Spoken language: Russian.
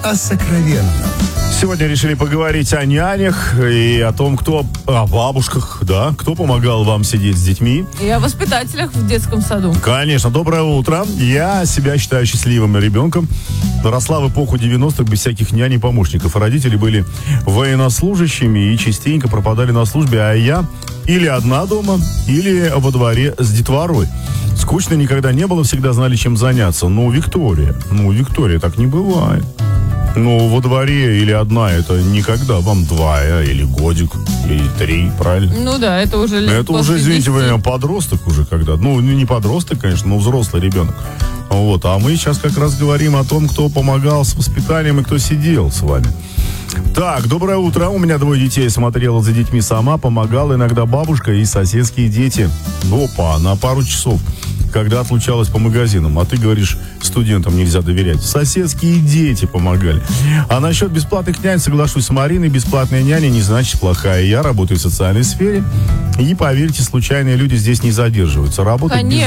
о сокровенном. Сегодня решили поговорить о нянях и о том, о бабушках, да, кто помогал вам сидеть с детьми. И о воспитателях в детском саду. Конечно, доброе утро. Я себя считаю счастливым ребенком. Росла в эпоху 90-х без всяких нянь и помощников. Родители были военнослужащими и частенько пропадали на службе, а я или одна дома, или во дворе с детворой. Скучно никогда не было, всегда знали, чем заняться. Виктория, так не бывает. Во дворе или одна, это никогда. Вам 2 или годик, или 3, правильно? Ну да, это уже... Это уже, извините, подросток уже когда. Не подросток, конечно, но взрослый ребенок. А мы сейчас как раз говорим о том, кто помогал с воспитанием и кто сидел с вами. Так, доброе утро. У меня 2 детей, смотрела за детьми сама, помогала иногда бабушка и соседские дети. На пару часов, когда отлучалась по магазинам. А ты говоришь, студентам нельзя доверять. Соседские дети помогали. А насчет бесплатных нянь, соглашусь с Мариной, бесплатная няня не значит плохая. Я работаю в социальной сфере. И, поверьте, случайные люди здесь не задерживаются. Работать без